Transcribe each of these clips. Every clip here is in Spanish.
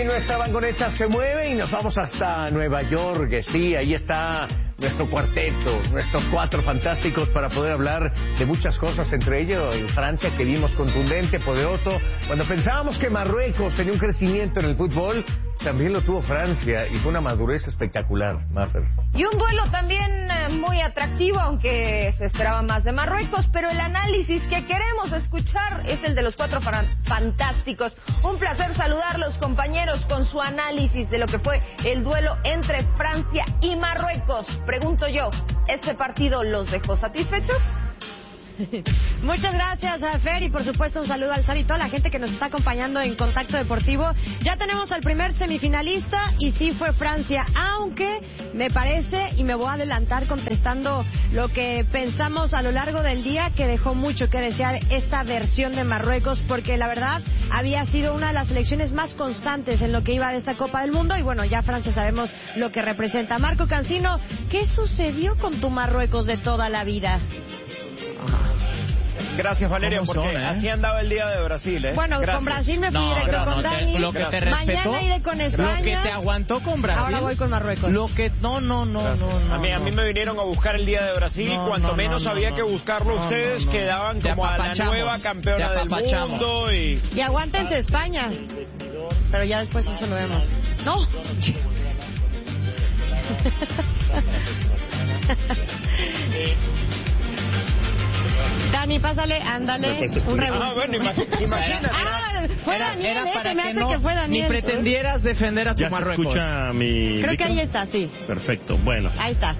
Nuestra vagoneta se mueve y nos vamos hasta Nueva York. Sí, ahí está nuestro cuarteto, nuestros cuatro fantásticos para poder hablar de muchas cosas, entre ellos Francia, que vimos contundente, poderoso. Cuando pensábamos que Marruecos tenía un crecimiento en el fútbol, también lo tuvo Francia y fue una madurez espectacular, Maffer. Y un duelo también muy atractivo, aunque se esperaba más de Marruecos, pero el análisis que queremos escuchar es el de los cuatro fantásticos. Un placer saludarlos, compañeros, con su análisis de lo que fue el duelo entre Francia y Marruecos. Pregunto yo, ¿este partido los dejó satisfechos? Muchas gracias a Fer y por supuesto un saludo al Sar y toda la gente que nos está acompañando en Contacto Deportivo. Ya tenemos al primer semifinalista y sí fue Francia, aunque me parece, y me voy a adelantar contestando lo que pensamos a lo largo del día, que dejó mucho que desear esta versión de Marruecos, porque la verdad había sido una de las selecciones más constantes en lo que iba de esta Copa del Mundo y bueno, ya Francia sabemos lo que representa. Marco Cancino, ¿qué sucedió con tu Marruecos de toda la vida? Gracias, Valeria, porque así andaba el día de Brasil, ¿eh? Bueno, gracias. Con Brasil me fui directo con Dani. Lo que te respetó, mañana iré con España. Lo que te aguantó con Brasil. Ahora voy con Marruecos. Lo que no. A mí me vinieron a buscar el día de Brasil y cuanto menos había que buscarlo ustedes quedaban como a la nueva campeona del mundo y aguántense España. Pero ya después eso lo vemos. No. Dani, pásale, ándale, un rebus. Bueno, imagínate. Fue Daniel, era para me que hace no que fue Daniel. ni pretendieras defender a tu Marruecos. ¿Ya se escucha mi Creo micro? que ahí está, sí. Perfecto, bueno. Ahí está.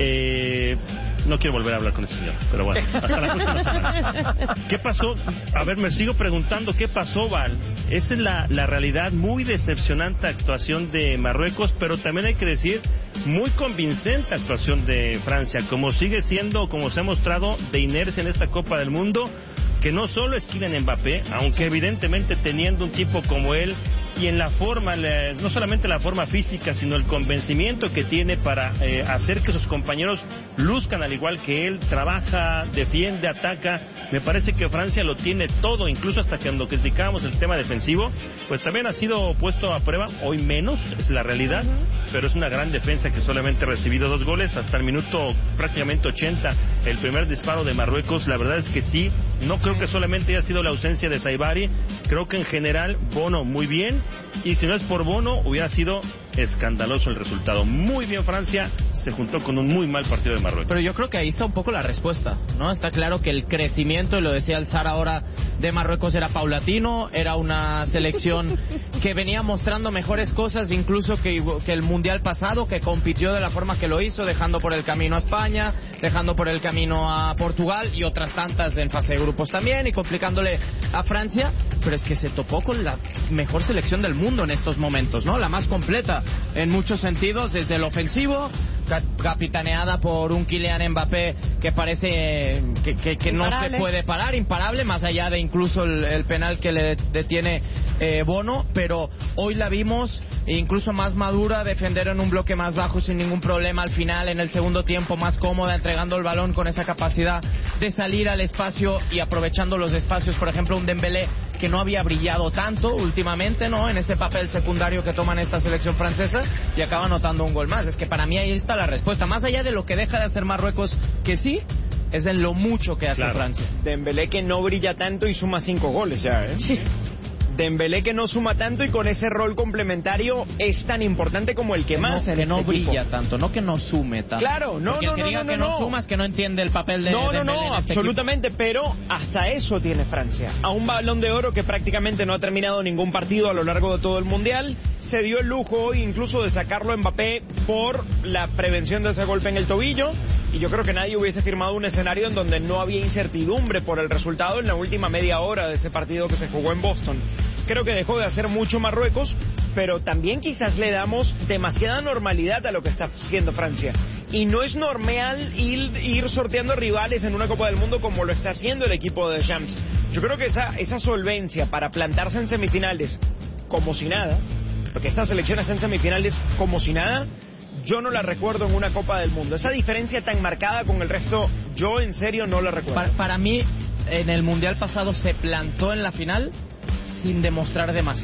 No quiero volver a hablar con ese señor, pero bueno, hasta la próxima semana. ¿Qué pasó? A ver, me sigo preguntando, ¿qué pasó, Val? Esa es la realidad, muy decepcionante actuación de Marruecos, pero también hay que decir, muy convincente actuación de Francia, como sigue siendo, como se ha mostrado, de inercia en esta Copa del Mundo, que no solo es Kylian Mbappé, aunque evidentemente teniendo un tipo como él, y en la forma, no solamente la forma física, sino el convencimiento que tiene para hacer que sus compañeros luzcan al igual que él, trabaja, defiende, ataca. Me parece que Francia lo tiene todo, incluso hasta cuando criticábamos el tema defensivo, pues también ha sido puesto a prueba, hoy menos, es la realidad, pero es una gran defensa que solamente ha recibido 2 goles hasta el minuto prácticamente 80, el primer disparo de Marruecos. La verdad es que sí, no creo que solamente haya sido la ausencia de Saibari, creo que en general Bono muy bien, y si no es por Bono hubiera sido escandaloso el resultado. Muy bien Francia, se juntó con un muy mal partido de Marruecos. Pero yo creo que ahí está un poco la respuesta, ¿no? Está claro que el crecimiento, y lo decía el Zar ahora, de Marruecos era paulatino, era una selección que venía mostrando mejores cosas incluso que el Mundial pasado, que compitió de la forma que lo hizo, dejando por el camino a España, dejando por el camino a Portugal y otras tantas en fase de grupos también, y complicándole a Francia, pero es que se topó con la mejor selección del mundo en estos momentos, ¿no? La más completa en muchos sentidos, desde el ofensivo, capitaneada por un Kylian Mbappé que parece que no se puede parar, imparable, más allá de incluso el penal que le detiene Bono, pero hoy la vimos incluso más madura, defender en un bloque más bajo sin ningún problema al final, en el segundo tiempo más cómoda, entregando el balón con esa capacidad de salir al espacio y aprovechando los espacios, por ejemplo un Dembélé que no había brillado tanto últimamente, ¿no? En ese papel secundario que toma en esta selección francesa, y acaba anotando un gol más. Es que para mí ahí está la respuesta, más allá de lo que deja de hacer Marruecos, que sí, es en lo mucho que hace Francia. Dembélé que no brilla tanto y suma 5 goles ya, ¿eh? Sí. Dembélé que no suma tanto y con ese rol complementario es tan importante como el que más en que no este brilla equipo. tanto, no que no sume tanto. Claro, no, porque no, el que no, diga no, que no. no suma es que no entiende el papel de Dembélé en este absolutamente, pero hasta eso tiene Francia. A un Balón de Oro que prácticamente no ha terminado ningún partido a lo largo de todo el Mundial, se dio el lujo incluso de sacarlo a Mbappé por la prevención de ese golpe en el tobillo, y yo creo que nadie hubiese firmado un escenario en donde no había incertidumbre por el resultado en la última media hora de ese partido que se jugó en Boston. Creo que dejó de hacer mucho Marruecos, pero también quizás le damos demasiada normalidad a lo que está haciendo Francia. Y no es normal ir sorteando rivales en una Copa del Mundo como lo está haciendo el equipo de Deschamps. Yo creo que esa solvencia para plantarse en semifinales como si nada, porque esta selección está en semifinales como si nada, yo no la recuerdo en una Copa del Mundo. Esa diferencia tan marcada con el resto, yo en serio no la recuerdo. Para mí, en el Mundial pasado se plantó en la final sin demostrar demasiado.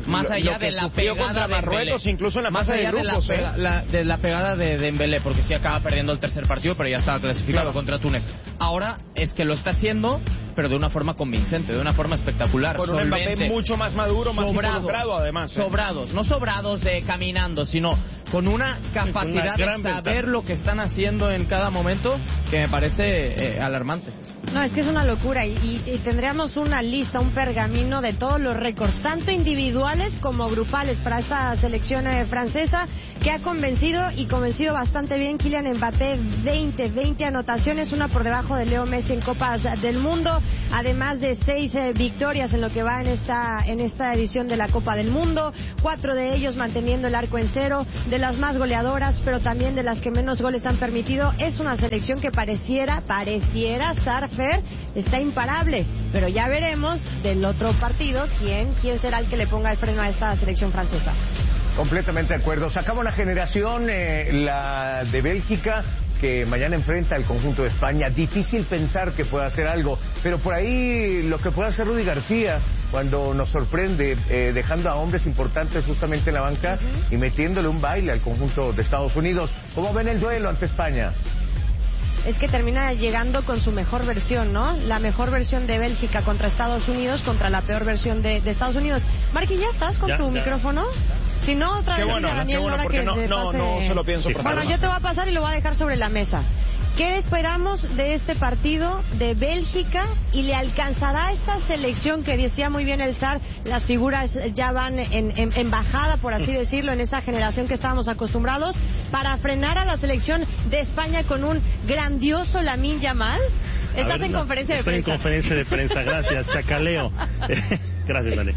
Más allá de la pegada contra de Marruecos, Dembélé. incluso en la Más fase de allá grupos, de la pegada de Dembélé, porque sí acaba perdiendo el tercer partido, pero ya estaba clasificado contra Túnez. Ahora es que lo está haciendo, pero de una forma convincente, de una forma espectacular. Con un Mbappé mucho más maduro, más involucrado además. Sobrados, no sobrados de caminando, sino con una capacidad de saber lo que están haciendo en cada momento que me parece alarmante. No, es que es una locura y tendríamos una lista, un pergamino de todos los récords, tanto individuales como grupales para esta selección francesa que ha convencido bastante bien. Kylian Mbappé, 20 anotaciones, una por debajo de Leo Messi en Copas del Mundo, además de 6 victorias en lo que va en esta edición de la Copa del Mundo, 4 de ellos manteniendo el arco en cero, de las más goleadoras, pero también de las que menos goles han permitido. Es una selección que pareciera Sarfer, está imparable, pero ya veremos del otro partido quién será el que le ponga el freno a esta selección francesa. Completamente de acuerdo. Se acaba una generación, la de Bélgica, que mañana enfrenta al conjunto de España. Difícil pensar que pueda hacer algo, pero por ahí lo que puede hacer Rudy García cuando nos sorprende, dejando a hombres importantes justamente en la banca y metiéndole un baile al conjunto de Estados Unidos. ¿Cómo ven el duelo ante España? Es que termina llegando con su mejor versión, ¿no? La mejor versión de Bélgica contra Estados Unidos, contra la peor versión de Estados Unidos. Marqui, ¿ya estás con tu micrófono? Si no, otra vez a Daniel Nora que no se lo pienso. Bueno, yo te voy a pasar y lo voy a dejar sobre la mesa. ¿Qué esperamos de este partido de Bélgica y le alcanzará a esta selección que decía muy bien el Zar? Las figuras ya van en bajada, por así decirlo, en esa generación que estábamos acostumbrados, para frenar a la selección de España con un grandioso Lamine Yamal. ¿Estás en conferencia de prensa? Estoy en conferencia de prensa, gracias, chacaleo. Gracias, Dani.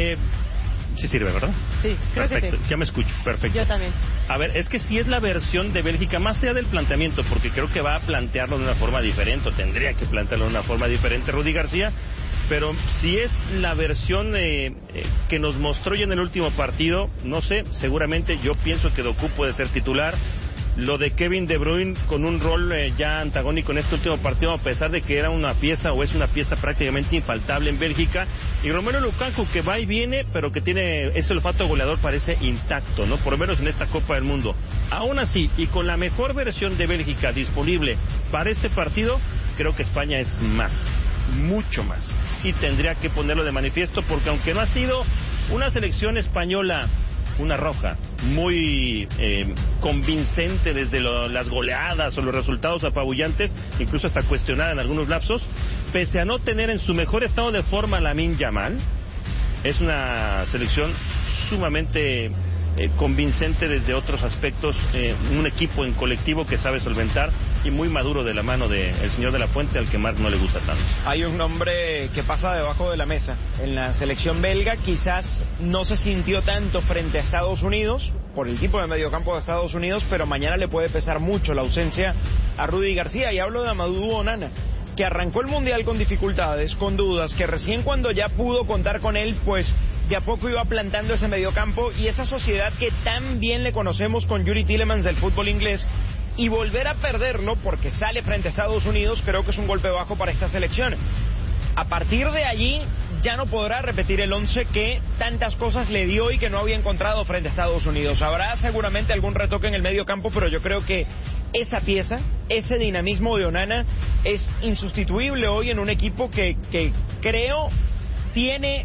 Sí sirve, ¿verdad? Sí, creo perfecto. que sí. Ya me escucho, perfecto. Yo también. A ver, es que sí es la versión de Bélgica, más allá del planteamiento, porque creo que va a plantearlo de una forma diferente, o tendría que plantearlo de una forma diferente Rudy García, pero si es la versión que nos mostró ya en el último partido, no sé, seguramente yo pienso que Doku puede ser titular. Lo de Kevin De Bruyne con un rol ya antagónico en este último partido, a pesar de que era una pieza o es una pieza prácticamente infaltable en Bélgica, y Romelu Lukaku que va y viene, pero que tiene ese olfato goleador, parece intacto, ¿no? Por lo menos en esta Copa del Mundo. Aún así, y con la mejor versión de Bélgica disponible para este partido, creo que España es más, mucho más, y tendría que ponerlo de manifiesto, porque aunque no ha sido una selección española una roja muy convincente desde las goleadas o los resultados apabullantes, incluso hasta cuestionada en algunos lapsos, pese a no tener en su mejor estado de forma Lamine Yamal, es una selección sumamente convincente desde otros aspectos, un equipo en colectivo que sabe solventar y muy maduro de la mano del señor de la Fuente, al que Marc no le gusta tanto. Hay un nombre que pasa debajo de la mesa en la selección belga, quizás no se sintió tanto frente a Estados Unidos por el tipo de mediocampo de Estados Unidos, pero mañana le puede pesar mucho la ausencia a Rudy García, y hablo de Amadou Onana, que arrancó el Mundial con dificultades, con dudas, que recién cuando ya pudo contar con él, pues de a poco iba plantando ese mediocampo y esa sociedad que tan bien le conocemos con Yuri Tielemans del fútbol inglés, y volver a perderlo porque sale frente a Estados Unidos, creo que es un golpe bajo para esta selección. A partir de allí ya no podrá repetir el 11 que tantas cosas le dio y que no había encontrado frente a Estados Unidos. Habrá seguramente algún retoque en el medio campo, pero yo creo que esa pieza, ese dinamismo de Onana es insustituible hoy en un equipo que creo tiene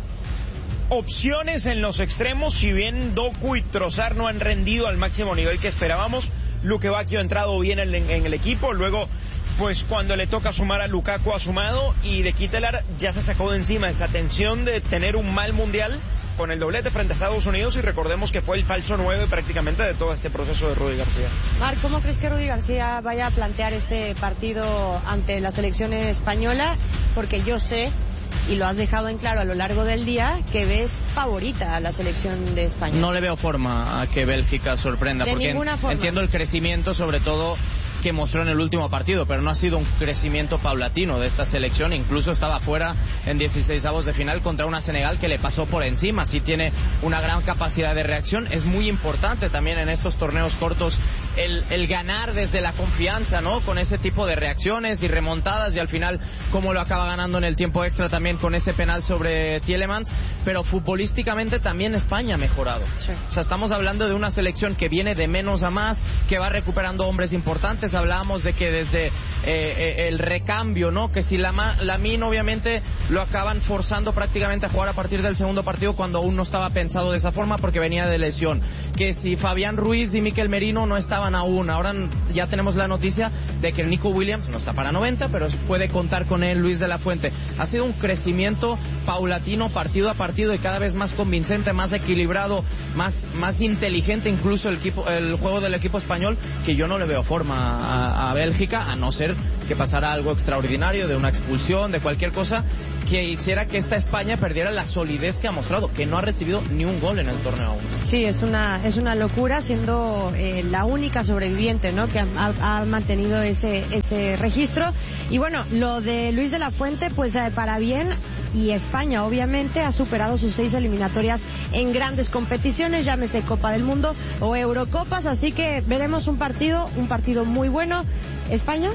opciones en los extremos. Si bien Doku y Trossard no han rendido al máximo nivel que esperábamos, Luke Bacchio ha entrado bien en el equipo. Luego, pues cuando le toca sumar a Lukaku ha sumado, y de Kittelar ya se sacó de encima esa tensión de tener un mal mundial con el doblete frente a Estados Unidos, y recordemos que fue el falso 9 prácticamente de todo este proceso de Rudy García. Marc, ¿cómo crees que Rudy García vaya a plantear este partido ante la selección española? Porque yo sé, y lo has dejado en claro a lo largo del día, que ves favorita a la selección de España. No le veo forma a que Bélgica sorprenda, de porque ninguna forma. Entiendo el crecimiento, sobre todo que mostró en el último partido, pero no ha sido un crecimiento paulatino de esta selección. Incluso estaba fuera en 16avos de final contra una Senegal que le pasó por encima. Sí tiene una gran capacidad de reacción. Es muy importante también en estos torneos cortos el ganar desde la confianza, ¿no? Con ese tipo de reacciones y remontadas, y al final cómo lo acaba ganando en el tiempo extra también con ese penal sobre Tielemans. Pero futbolísticamente también España ha mejorado. Sí. O sea, estamos hablando de una selección que viene de menos a más, que va recuperando hombres importantes. Hablábamos de que desde el recambio, ¿no? Que si Lamine obviamente lo acaban forzando prácticamente a jugar a partir del segundo partido, cuando aún no estaba pensado de esa forma porque venía de lesión. Que si Fabián Ruiz y Mikel Merino no estaban aún. Ahora ya tenemos la noticia de que Nico Williams no está para 90, pero puede contar con él Luis de la Fuente. Ha sido un crecimiento paulatino, partido a partido, y cada vez más convincente, más equilibrado, más inteligente incluso el juego del equipo español, que yo no le veo forma a Bélgica, a no ser que pasara algo extraordinario, de una expulsión, de cualquier cosa que hiciera que esta España perdiera la solidez que ha mostrado, que no ha recibido ni un gol en el torneo aún. Sí, es una locura, siendo la única sobreviviente, ¿no? Que ha mantenido ese registro. Y bueno, lo de Luis de la Fuente, pues para bien. Y España obviamente ha superado sus 6 eliminatorias en grandes competiciones, llámese Copa del Mundo o Eurocopas, así que veremos un partido muy bueno. ¿España?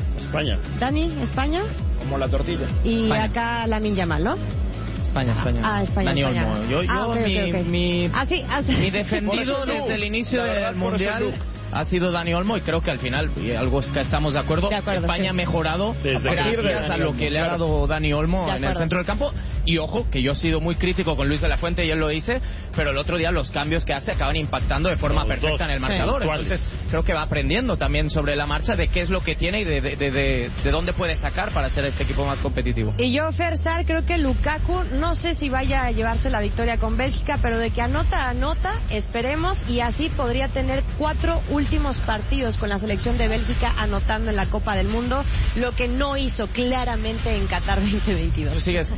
Dani, ¿España? Como la tortilla. Y España. Acá Lamine Yamal, ¿no? España. España. Dani España. Olmo. Yo Okay. mi defendido Por eso desde el inicio del Mundial ha sido Dani Olmo, y creo que al final, y algo que estamos de acuerdo, España sí. ha mejorado gracias a lo que le ha dado Dani Olmo en el centro del campo. Y ojo, que yo he sido muy crítico con Luis de la Fuente, y él lo dice, pero el otro día los cambios que hace acaban impactando de forma perfecta en el marcador. Sí. Entonces creo que va aprendiendo también sobre la marcha de qué es lo que tiene y de dónde puede sacar para hacer este equipo más competitivo. Y yo, Fersar, creo que Lukaku, no sé si vaya a llevarse la victoria con Bélgica, pero de que anota, esperemos, y así podría tener 4 últimos partidos con la selección de Bélgica anotando en la Copa del Mundo, lo que no hizo claramente en Qatar 2022. Tú sigues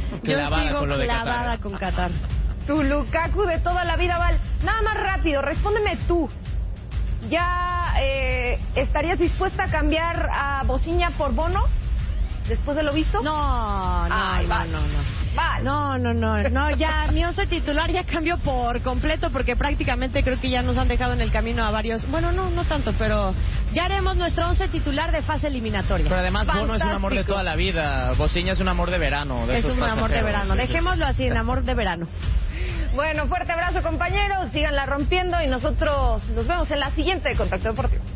clavada con Qatar. Tu Lukaku de toda la vida, Val. Nada más rápido, respóndeme tú. ¿Ya estarías dispuesta a cambiar a Bociña por Bono después de lo visto? No, ya mi 11 titular ya cambió por completo, porque prácticamente creo que ya nos han dejado en el camino a varios. Bueno, no tanto, pero ya haremos nuestro 11 titular de fase eliminatoria. Pero además Bono es un amor de toda la vida, Bociña es un amor de verano. Es un amor de verano, dejémoslo así, en amor de verano. Bueno, fuerte abrazo, compañeros, síganla rompiendo, y nosotros nos vemos en la siguiente de Contacto Deportivo.